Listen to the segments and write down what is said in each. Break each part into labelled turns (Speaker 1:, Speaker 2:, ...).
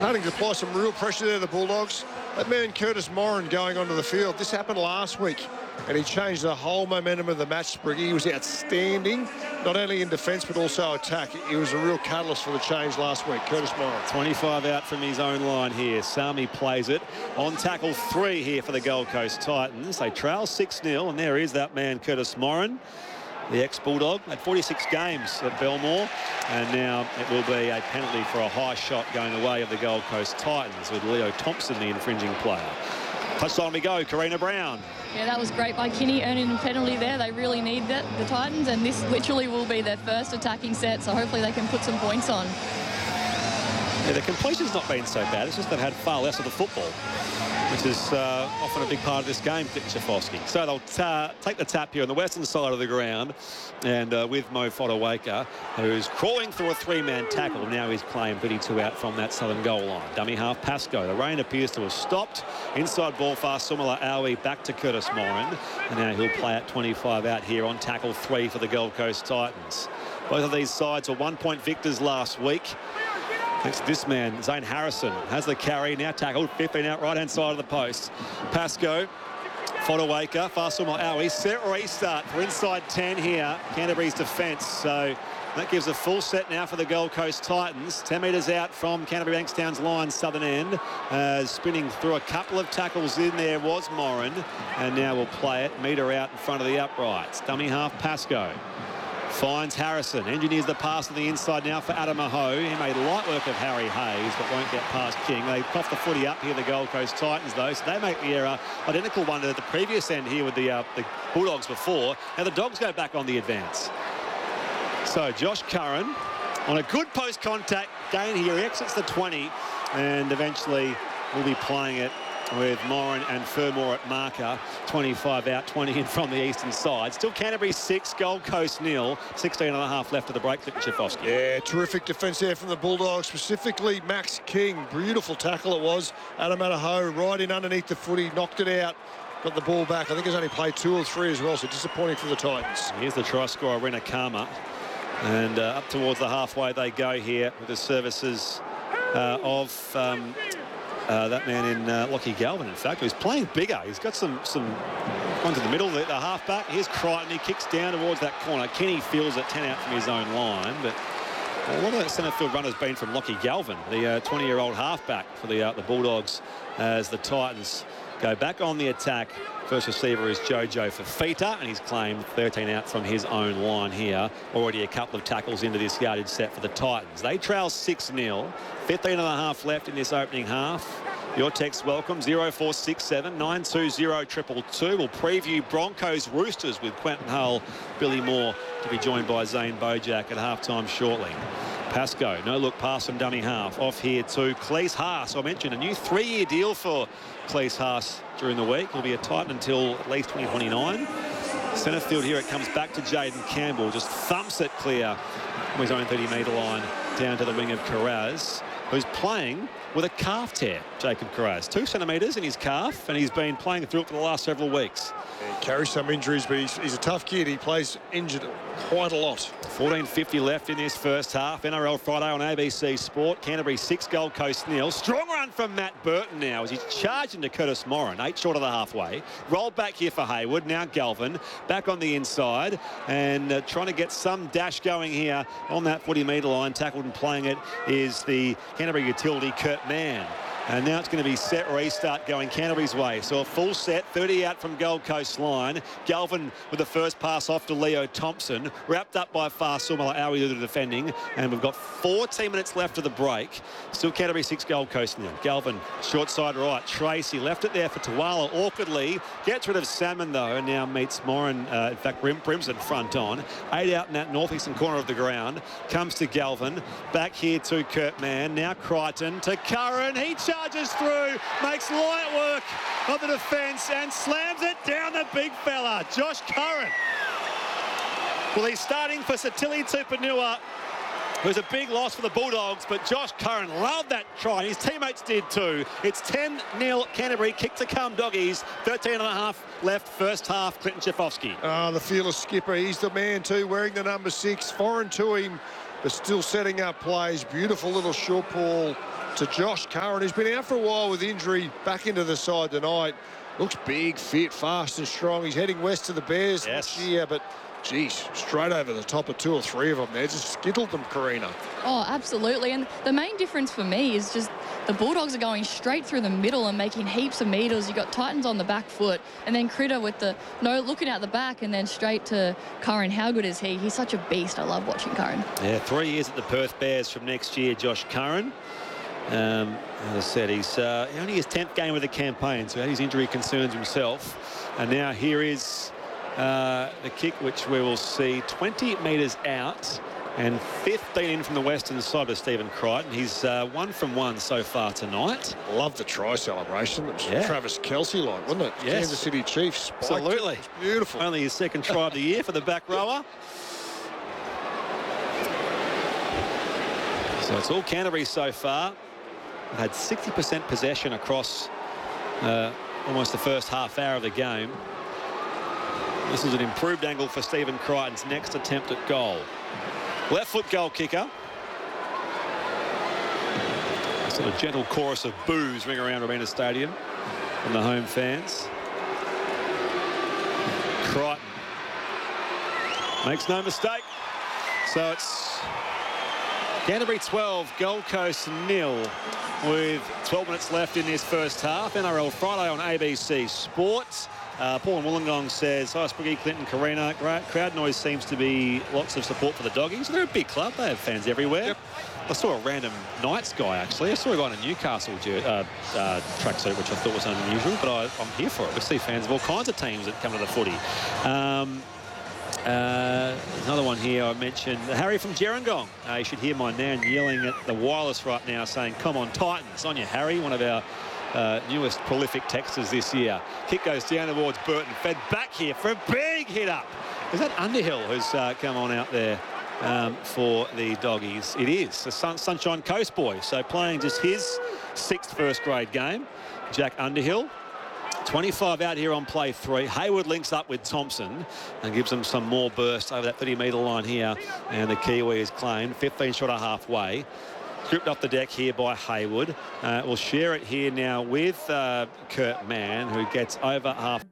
Speaker 1: Starting to apply some real pressure there, the Bulldogs. That man Curtis Moran going onto the field. This happened last week, and he changed the whole momentum of the match, Spriggy. He was outstanding, not only in defence but also attack. He was a real catalyst for the change last week, Curtis Moran.
Speaker 2: 25 out from his own line here. Sami plays it. On tackle 3 here for the Gold Coast Titans. They trail 6-0, and there is that man Curtis Moran. The ex-Bulldog had 46 games at Belmore, and now it will be a penalty for a high shot going the way of the Gold Coast Titans, with Leo Thompson, the infringing player. Touchline we go, Karina Brown.
Speaker 3: Yeah, that was great by Kinney, earning a penalty there. They really need that, the Titans, and this literally will be their first attacking set, so hopefully they can put some points on.
Speaker 2: Yeah, the completion's not been so bad. It's just they've had far less of the football, which is often a big part of this game, Chifosky. So they'll take the tap here on the western side of the ground, and with Mo Fotuaika, who's crawling through a 3-man tackle. Now he's claimed 32 out from that southern goal line. Dummy half Pascoe. The rain appears to have stopped. Inside ball fast, Sumala Aui back to Curtis Moran, and now he'll play at 25 out here on tackle 3 for the Gold Coast Titans. Both of these sides were 1-point victors last week. Thanks to this man, Zane Harrison, has the carry, now tackled, 15 out right-hand side of the post. Pascoe, Fotuaika, Fasuma Aui, set restart for inside 10 here, Canterbury's defence. So that gives a full set now for the Gold Coast Titans. 10 metres out from Canterbury Bankstown's line, southern end. Spinning through a couple of tackles in there was Moran, and now we'll play it, metre out in front of the uprights. Dummy half Pascoe. Finds Harrison, engineers the pass to the inside now for Adam Aho. He made light work of Harry Hayes, but won't get past King. They cough the footy up here, the Gold Coast Titans, though, so they make the error. Identical one to the previous end here with the Bulldogs before. Now the Dogs go back on the advance. So Josh Curran on a good post-contact gain here. He exits the 20, and eventually will be playing it with Moran and Fermor at marker. 25 out, 20 in from the eastern side. Still Canterbury 6, Gold Coast 0. 16 and a half left of the break, Chifosky.
Speaker 1: Yeah, terrific defence there from the Bulldogs, specifically Max King. Beautiful tackle it was. Adam Adaho right in underneath the footy, knocked it out. Got the ball back. I think he's only played 2 or 3 as well, so disappointing for the Titans.
Speaker 2: Here's the try scorer, Rena Kama. And up towards the halfway they go here with the services of that man in Lockie Galvin, in fact, who's playing bigger. He's got some one to the middle, the halfback. Here's Crichton. He kicks down towards that corner. Kenny feels it 10 out from his own line, but a lot of that centre field run has been from Lockie Galvin, the 20-year-old halfback for the Bulldogs, as the Titans go back on the attack. First receiver is Jojo Fafita, and he's claimed 13 out from his own line here. Already a couple of tackles into this yardage set for the Titans. They trail 6-0. 15 and a half left in this opening half. Your text welcome 0467 920 222. We'll preview Broncos Roosters with Quentin Hull, Billy Moore to be joined by Zane Bojack at halftime shortly. Pascoe, no look pass from dummy half. Off here to Cleese Haas. I mentioned a new 3-year deal for Cleese Haas during the week. He'll be a Titan until at least 2029. Centre field here, it comes back to Jaden Campbell. Just thumps it clear from his own 30-metre line down to the wing of Carraz, who's playing with a calf tear, Jacob Carraz. 2 centimetres in his calf, and he's been playing through it for the last several weeks.
Speaker 1: He carries some injuries, but he's a tough kid. He plays injured quite a lot.
Speaker 2: 14:50 left in this first half. NRL Friday on ABC Sport. Canterbury 6, Gold Coast 0. Strong run from Matt Burton now as he's charged into Curtis Moran. 8 short of the halfway. Rolled back here for Hayward. Now Galvin back on the inside and trying to get some dash going here on that 40-metre line. Tackled and playing it is the Canterbury utility, Kurt Mann. And now it's going to be set restart going Canterbury's way. So a full set, 30 out from Gold Coast line. Galvin with the first pass off to Leo Thompson. Wrapped up by Fasuma Aui to the defending. And we've got 14 minutes left of the break. Still Canterbury 6, Gold Coast 0. Galvin, short side right. Tracy left it there for Tuala awkwardly. Gets rid of Salmon though, and now meets Moran. In fact, Brimson front on. 8 out in that northeastern corner of the ground. Comes to Galvin. Back here to Kurt Mann. Now Crichton to Curran. He charges through, makes light work of the defence and slams it down the big fella, Josh Curran. Well, he's starting for Satili Tupanua, who's a big loss for the Bulldogs, but Josh Curran loved that try. His teammates did too. It's 10-0 Canterbury, kick to come Doggies. 13 and a half left first half, Clinton Chifosky.
Speaker 1: The fearless skipper, he's the man too, wearing the number 6. Foreign to him. but still setting up plays. Beautiful little short ball to Josh Curran, who's been out for a while with injury, back into the side tonight. Looks big, fit, fast and strong. He's heading west to the Bears this year, but geez, straight over the top of 2 or 3 of them there. Just skittled them, Karina.
Speaker 3: Oh, absolutely. And the main difference for me is just the Bulldogs are going straight through the middle and making heaps of meters. You've got Titans on the back foot, and then Critter with the looking out the back, and then straight to Curran. How good is he? He's such a beast. I love watching Curran.
Speaker 2: Yeah, 3 years at the Perth Bears from next year, Josh Curran. As I said, he's only his 10th game of the campaign, so he had his injury concerns himself. And now here is the kick, which we will see 20 metres out and 15 in from the western side of Stephen Crichton. He's 1 from 1 so far tonight.
Speaker 1: Love the try celebration. It was Travis Kelce like, wasn't it?
Speaker 2: Yes.
Speaker 1: Kansas City Chiefs.
Speaker 2: Absolutely.
Speaker 1: Beautiful.
Speaker 2: Only his 2nd try of the year for the back rower. So it's all Canterbury so far. They've had 60% possession across almost the first half hour of the game. This is an improved angle for Stephen Crichton's next attempt at goal. Left foot goal kicker. A sort of gentle chorus of boos ring around Robina Stadium from the home fans. Crichton makes no mistake. So it's Canterbury 12, Gold Coast 0 with 12 minutes left in this first half. NRL Friday on ABC Sports. Paul and Wollongong says, hi, Spriggy, Clinton, Karina. Crowd noise seems to be lots of support for the Doggies. They're a big club. They have fans everywhere. Yep. I saw a random Knights guy, actually. I saw a guy in a Newcastle tracksuit, which I thought was unusual, but I'm here for it. We see fans of all kinds of teams that come to the footy. Another one here I mentioned, Harry from Gerringong. You should hear my nan yelling at the wireless right now saying, come on Titans. On you, Harry, one of our newest prolific texters this year. Kick goes down towards Burton, fed back here for a big hit up. Is that Underhill who's come on out there for the Doggies? It is the Sunshine Coast boy, so playing just his 6th first grade game. Jack Underhill, 25 out here on play 3. Hayward links up with Thompson and gives them some more burst over that 30-metre line here, and the Kiwi is claimed 15 shot of halfway. Stripped off the deck here by Hayward. We'll share it here now with Kurt Mann, who gets over half.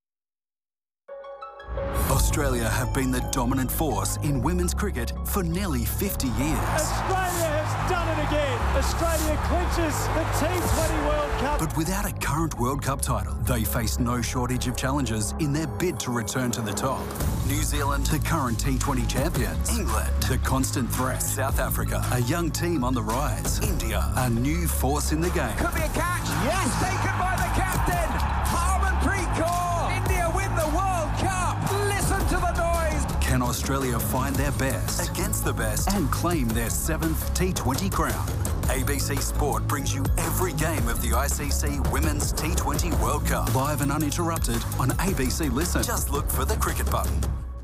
Speaker 4: Australia have been the dominant force in women's cricket for nearly 50 years.
Speaker 5: Australia has done it again. Australia clinches the T20 World Cup.
Speaker 4: But without a current World Cup title, they face no shortage of challenges in their bid to return to the top. New Zealand, the current T20 champions. England, the constant threat. South Africa, a young team on the rise. India, a new force in the game.
Speaker 6: Could be a catch. Yes, taken by the captain. Harmanpreet Kaur. India win the World Cup. Listen to the noise.
Speaker 4: Can Australia find their best against the best and claim their 7th T20 crown? ABC Sport brings you every game of the ICC Women's T20 World Cup. Live and uninterrupted on ABC Listen. Just look for the cricket button.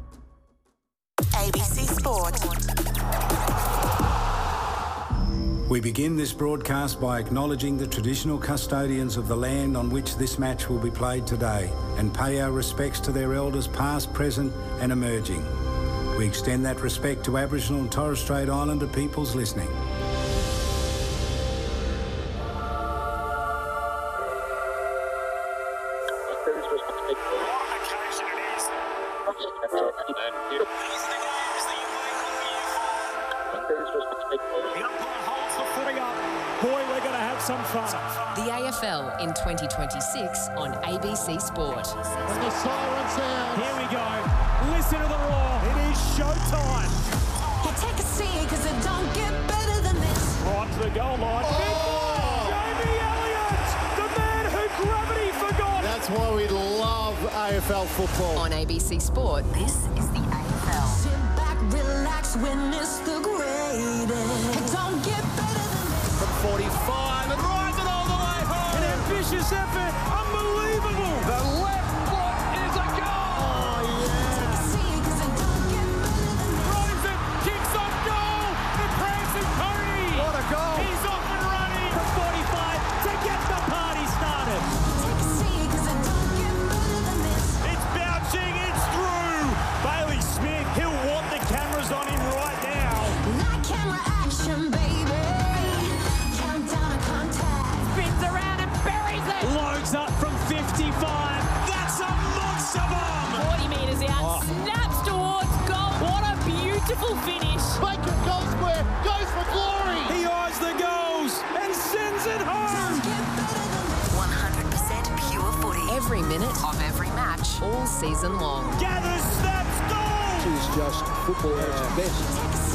Speaker 7: ABC Sport.
Speaker 8: We begin this broadcast by acknowledging the traditional custodians of the land on which this match will be played today and pay our respects to their elders past, present and emerging. We extend that respect to Aboriginal and Torres Strait Islander peoples listening.
Speaker 5: Some fun.
Speaker 7: The AFL in 2026 on ABC Sport.
Speaker 5: And the siren sound. Here we go. Listen to the roar. It is showtime.
Speaker 9: Hey, take a seat, because it don't get better than this.
Speaker 5: Right to the goal line. Oh! Jamie Elliott, the man who gravity forgot.
Speaker 10: That's why we love AFL football.
Speaker 7: On ABC Sport, this is the AFL.
Speaker 9: Sit back, relax, witness the greatest. It don't get better than this.
Speaker 10: From 45.
Speaker 5: An ambitious effort, unbelievable.
Speaker 10: The left foot is a goal. Oh, yeah.
Speaker 9: Take a seat, because it don't get better than this.
Speaker 5: Rosen kicks on goal. The prancing pony.
Speaker 10: What a goal.
Speaker 5: He's off and running from 45 to get the party started.
Speaker 9: Take a seat, because it don't get better than this.
Speaker 5: It's bouncing, it's through. Bailey Loads up from 55. That's a monster bomb.
Speaker 7: 40 metres out, snaps towards goal. What a beautiful finish.
Speaker 11: Baker goal square, goes for glory.
Speaker 5: He eyes the goals and sends it home.
Speaker 7: 100% pure footy. Every minute of every match, all season long.
Speaker 5: Gathers, snaps, goal.
Speaker 11: She's just football at its best.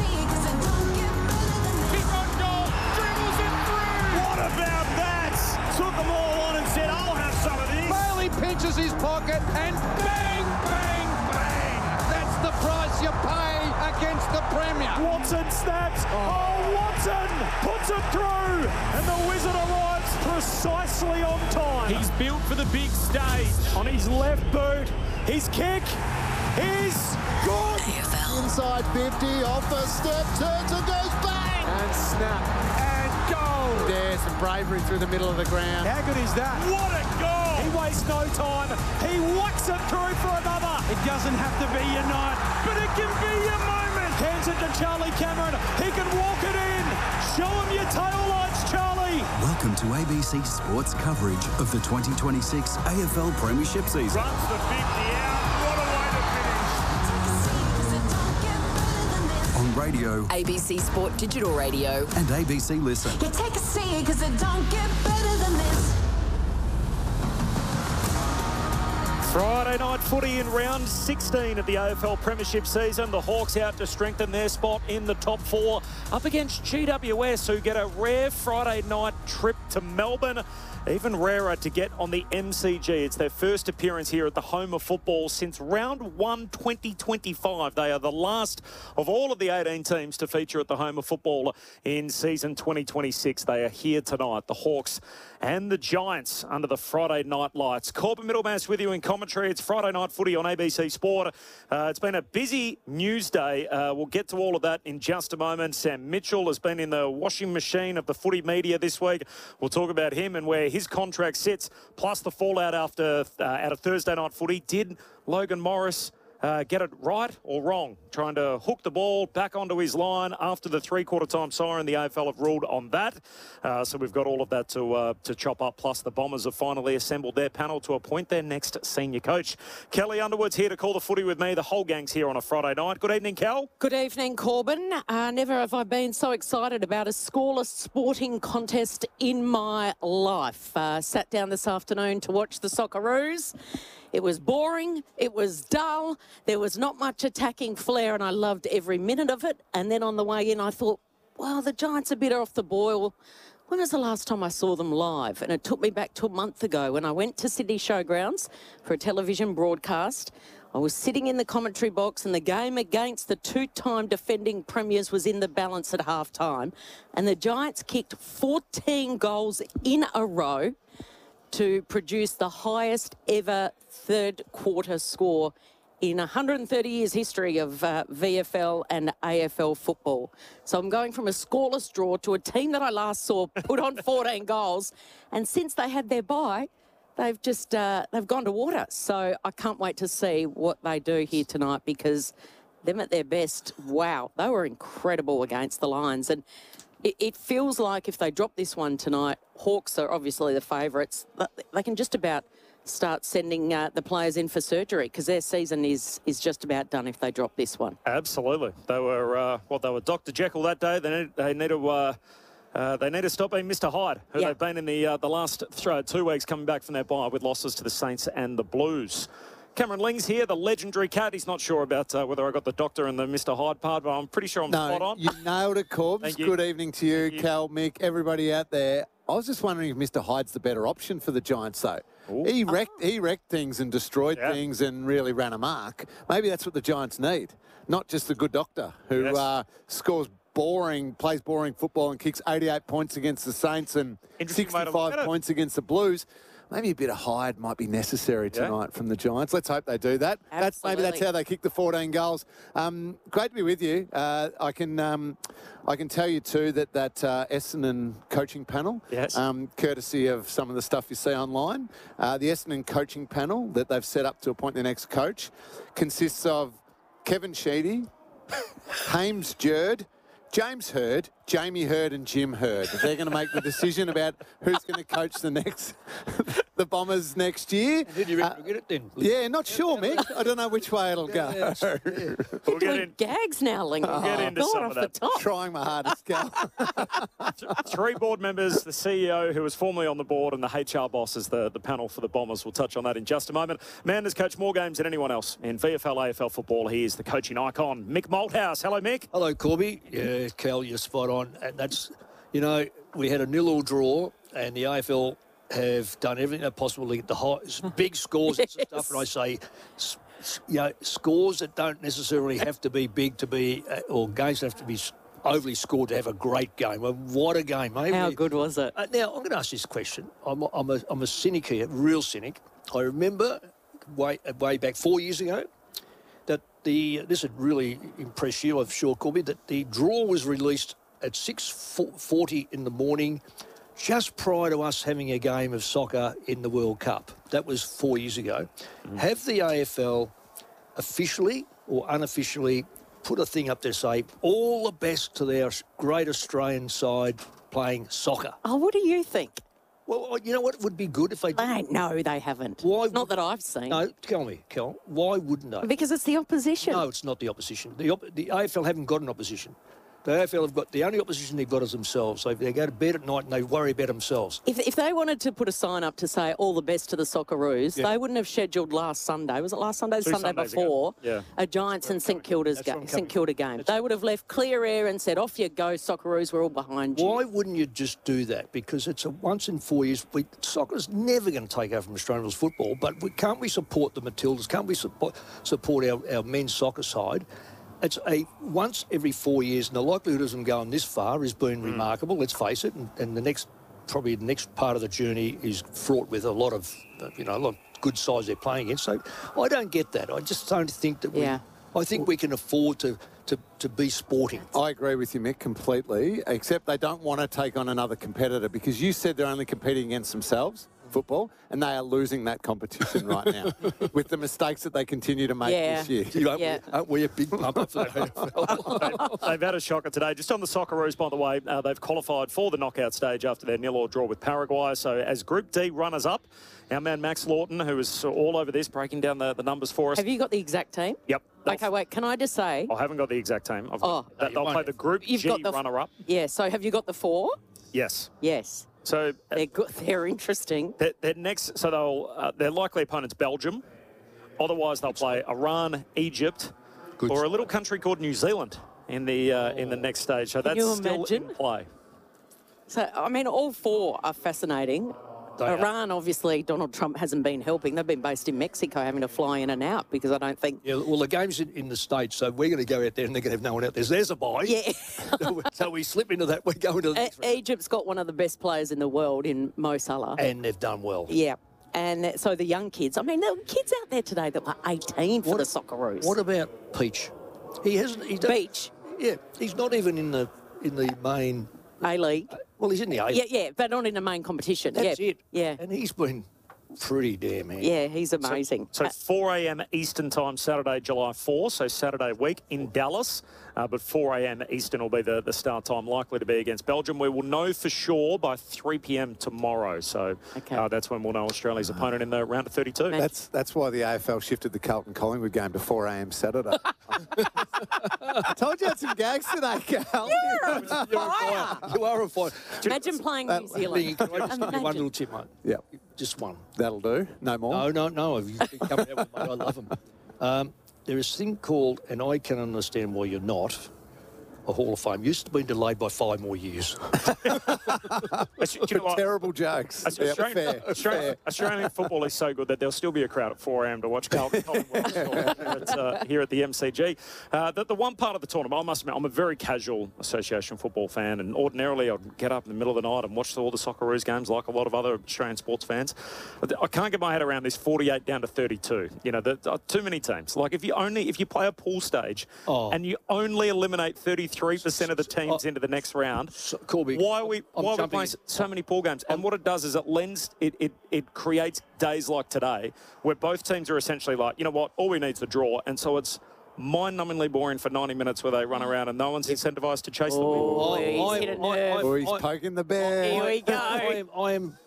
Speaker 5: Kick on goal, dribbles it through. What about that? Took them all on and said, I'll have some of this.
Speaker 11: Bailey pinches his pocket and bang, bang, bang. That's the price you pay against the Premier.
Speaker 5: Watson snaps. Oh, Watson puts it through. And the Wizard arrives precisely on time. He's built for the big stage. On his left boot, his kick is good.
Speaker 11: Inside 50, off a step, turns and goes bang.
Speaker 5: And snap. And goal.
Speaker 11: There's some bravery through the middle of the ground.
Speaker 5: How good is that? What a goal. He wastes no time. He whacks it through for another. It doesn't have to be your night, but it can be your moment. Hands it to Charlie Cameron. He can walk it in. Show him your tail lights, Charlie.
Speaker 4: Welcome to ABC Sports coverage of the 2026 AFL Premiership season.
Speaker 5: Runs the 50 out. What a way to finish.
Speaker 4: On radio
Speaker 7: ABC Sport Digital Radio.
Speaker 4: and ABC Listen.
Speaker 9: You take a seat, cause it don't get better than this.
Speaker 5: Friday night footy in round 16 of the AFL Premiership season. The Hawks out to strengthen their spot in the top 4 up against GWS, who get a rare Friday night trip to Melbourne. Even rarer to get on the MCG. It's their first appearance here at the home of football since round 1 2025. They are the last of all of the 18 teams to feature at the home of football in season 2026. They are here tonight, the Hawks and the Giants under the Friday night lights. Corbin Middlemass with you in commentary. It's Friday night footy on ABC Sport. It's been a busy news day. We'll get to all of that in just a moment. Sam Mitchell has been in the washing machine of the footy media this week. We'll talk about him and where his contract sits, plus the fallout after out of Thursday night footy. Did Logan Morris get it right or wrong? Trying to hook the ball back onto his line after the three-quarter time siren. The AFL have ruled on that. So we've got all of that to chop up. Plus the Bombers have finally assembled their panel to appoint their next senior coach. Kelly Underwood's here to call the footy with me. The whole gang's here on a Friday night. Good evening, Kel.
Speaker 12: Good evening, Corbin. Never have I been so excited about a scoreless sporting contest in my life. Sat down this afternoon to watch the Socceroos. It was boring, it was dull, there was not much attacking flair, and I loved every minute of it. And then on the way in, I thought, well, the Giants are a bit off the boil. When was the last time I saw them live? And it took me back to a month ago when I went to Sydney Showgrounds for a television broadcast. I was sitting in the commentary box and the game against the two-time defending premiers was in the balance at half-time. And the Giants kicked 14 goals in a row to produce the highest ever third quarter score in 130 years history of VFL and AFL football. So I'm going from a scoreless draw to a team that I last saw put on 14 goals. And since they had their bye, they've just, they've gone to water. So I can't wait to see what they do here tonight, because them at their best, wow, they were incredible against the Lions. And it feels like if they drop this one tonight, Hawks are obviously the favourites. They can just about start sending the players in for surgery, because their season is just about done if they drop this one.
Speaker 5: Absolutely. They were they were Dr. Jekyll that day. They need to stop being Mr. Hyde, who they've been in the last 2 weeks coming back from their bye with losses to the Saints and the Blues. Cameron Ling's here, the legendary cat. He's not sure about whether I got the doctor and the Mr. Hyde part, but I'm pretty sure I'm spot on.
Speaker 13: You nailed it, Corbs. Good evening to you, Cal, Mick, everybody out there. I was just wondering if Mr. Hyde's the better option for the Giants, though. He wrecked things and destroyed things and really ran amok. Maybe that's what the Giants need, not just the good doctor who plays boring football and kicks 88 points against the Saints and 65 points against the Blues. Maybe a bit of Hyde might be necessary tonight from the Giants. Let's hope they do that. Maybe that's how they kick the 14 goals. Great to be with you. I can tell you too that Essendon coaching panel, courtesy of some of the stuff you see online, the Essendon coaching panel that they've set up to appoint their next coach consists of Kevin Sheedy, Hames Jerd, James Hird, Jamie Hurd and Jim Hurd. They're going to make the decision about who's going to coach the Bombers next year.
Speaker 14: Who do you reckon will get it then?
Speaker 13: Yeah, not sure, Mick. I don't know which way it'll go.
Speaker 12: We're doing gags now, Lincoln.
Speaker 5: We'll get into some of that.
Speaker 13: Trying my hardest, Gal.
Speaker 5: 3 board members, the CEO, who was formerly on the board, and the HR boss is the panel for the Bombers. We'll touch on that in just a moment. Man has coached more games than anyone else in VFL, AFL football. He is the coaching icon, Mick Malthouse. Hello, Mick.
Speaker 14: Hello, Corby. Yeah, Cal, you're spot on. And that's, you know, we had a 0-0 draw, and the AFL have done everything possible to get the big scores and stuff. And I say, you know, scores that don't necessarily have to be big to be, or games don't have to be overly scored to have a great game. Well, what a game, mate.
Speaker 12: How good was it?
Speaker 14: Now, I'm going to ask this question. I'm a cynic here, real cynic. I remember way back 4 years ago that this would really impress you, I'm sure, Corby, that the draw was released at 6:40 in the morning, just prior to us having a game of soccer in the World Cup. That was 4 years ago. Have the AFL officially or unofficially put a thing up there, say, all the best to their great Australian side playing soccer?
Speaker 12: Oh, what do you think?
Speaker 14: Well, you know what would be good if they did?
Speaker 12: No, they haven't.
Speaker 14: Why?
Speaker 12: Not that I've seen.
Speaker 14: No, tell me, Kel. Why wouldn't they?
Speaker 12: Because it's the opposition.
Speaker 14: No, it's not the opposition. The AFL haven't got an opposition. The AFL have got, the only opposition they've got is themselves. They go to bed at night and they worry about themselves.
Speaker 12: If they wanted to put a sign up to say all the best to the Socceroos, they wouldn't have scheduled last Sunday. Was it last Sunday? The Sunday before.
Speaker 5: Yeah.
Speaker 12: A Giants and St Kilda game. They would have left clear air and said, off you go, Socceroos, we're all behind you.
Speaker 14: Why wouldn't you just do that? Because it's a once in 4 years. Soccer's never going to take over from Australian rules football, but can't we support the Matildas? Can't we support our men's soccer side? It's a once every 4 years, and the likelihood of them going this far has been remarkable, let's face it, and the next part of the journey is fraught with a lot of, a lot of good sides they're playing against. So I don't get that. I just don't think that I think we can afford to be sporting.
Speaker 13: I agree with you, Mick, completely, except they don't want to take on another competitor because you said they're only competing against themselves, football, and they are losing that competition right now with the mistakes that they continue to make this year.
Speaker 14: Aren't we a big bumper for the AFL?
Speaker 5: They've had a shocker today. Just on the Socceroos, by the way, they've qualified for the knockout stage after their 0-0 draw with Paraguay. So as Group D runners-up, our man Max Lawton, who is all over this, breaking down the numbers for us.
Speaker 12: Have you got the exact team?
Speaker 5: Yep.
Speaker 12: Okay, wait, can I just say...
Speaker 5: I haven't got the exact team. They'll play the Group G runner-up.
Speaker 12: Yeah, so have you got the 4?
Speaker 5: Yes.
Speaker 12: Yes.
Speaker 5: So
Speaker 12: they're good. They're interesting.
Speaker 5: They're next. So their likely opponent's Belgium. Otherwise, they'll play Iran, Egypt, or a little country called New Zealand in the next stage. So that's still in play.
Speaker 12: So I mean, all 4 are fascinating. Iran, obviously, Donald Trump hasn't been helping. They've been based in Mexico, having to fly in and out because I don't think...
Speaker 14: Yeah, well, the game's in the States, so we're going to go out there and they're going to have no one out there. There's a bye.
Speaker 12: Yeah.
Speaker 14: So we slip into that. We're going to the next round.
Speaker 12: Egypt's got one of the best players in the world in Mo Salah.
Speaker 14: And they've done well.
Speaker 12: Yeah. And so the young kids, I mean, there were kids out there today that were 18 for the Socceroos.
Speaker 14: What about Peach? He hasn't...
Speaker 12: Peach?
Speaker 14: Yeah, he's not even in the main...
Speaker 12: A-League.
Speaker 14: Well, he's in the A.
Speaker 12: Yeah, but not in the main competition.
Speaker 14: That's it.
Speaker 12: Yeah.
Speaker 14: And he's been pretty damn handy.
Speaker 12: Yeah, he's amazing.
Speaker 5: So 4 a.m. Eastern time, Saturday, July 4, so Saturday week in Dallas. But 4 a.m. Eastern will be the start time, likely to be against Belgium. We will know for sure by 3 p.m. tomorrow. So that's when we'll know Australia's opponent in the round of 32.
Speaker 13: That's why the AFL shifted the Carlton-Collingwood game to 4 a.m. Saturday. I told you I had some gags today, Cal.
Speaker 14: You are a fire.
Speaker 12: Imagine playing New Zealand.
Speaker 14: Can I just give you one little tip, mate?
Speaker 13: Yeah.
Speaker 14: Just one.
Speaker 13: That'll do. No more?
Speaker 14: No. You've been coming out with, mate. I love them. There is a thing called, and I can understand why you're not, a Hall of Fame. Used to be delayed by 5 more years.
Speaker 13: Terrible jokes.
Speaker 5: Australian football is so good that there'll still be a crowd at 4 a.m. to watch Carlton here at the MCG. The one part of the tournament, I must admit, I'm a very casual association football fan, and ordinarily I'd get up in the middle of the night and watch all the Socceroos games like a lot of other Australian sports fans. I can't get my head around this 48 down to 32. You know, too many teams. Like if you play a pool stage and you only eliminate 33% of the teams into the next round, why are we playing so many pool games? And what it does is it creates days like today where both teams are essentially like, you know what, all we need is the draw. And so it's mind-numbingly boring for 90 minutes where they run around and no one's incentivised to chase the win.
Speaker 12: He's hit a nerve.
Speaker 13: Or he's poking the bear.
Speaker 12: Here we go.
Speaker 14: I am